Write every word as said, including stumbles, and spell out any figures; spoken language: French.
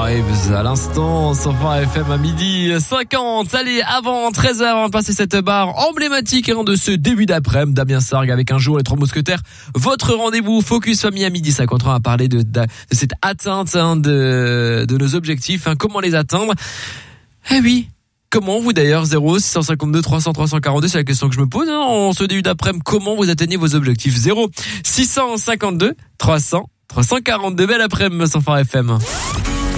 Waves à l'instant sur Phare F M à midi cinquante. Allez, avant treize heures, avant de passer cette barre emblématique hein, de ce début d'après-midi, Damien Sargue avec un jour les trois mousquetaires. Votre rendez-vous Focus Famille à midi cinquante. On va parler de, de, de cette atteinte hein, de, de nos objectifs, hein, comment les atteindre. Eh oui. Comment vous d'ailleurs, zéro six cent cinquante-deux trois cents trois cent quarante-deux, c'est la question que je me pose hein, en ce début d'après-midi, comment vous atteignez vos objectifs? Zéro six cent cinquante-deux trois cents trois cent quarante-deux, belle après-midi sur Phare F M.